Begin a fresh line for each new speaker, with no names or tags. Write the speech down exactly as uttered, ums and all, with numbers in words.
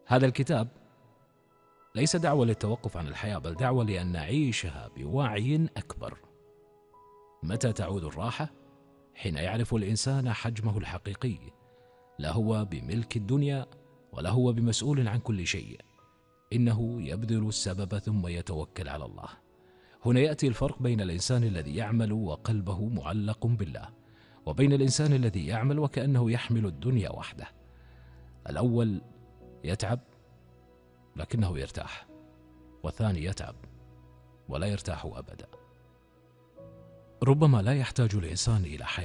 هذا الكتاب ليس دعوة للتوقف عن الحياة، بل دعوة لأن نعيشها بوعي أكبر. متى تعود الراحة؟ حين يعرف الإنسان حجمه الحقيقي، لا هو بملك الدنيا ولا هو بمسؤول عن كل شيء، إنه يبذل السبب ثم يتوكل على الله. هنا يأتي الفرق بين الإنسان الذي يعمل وقلبه معلق بالله، وبين الإنسان الذي يعمل وكأنه يحمل الدنيا وحده. الأول يتعب لكنه يرتاح، والثاني يتعب ولا يرتاح أبدا. ربما لا يحتاج الإنسان إلى حياة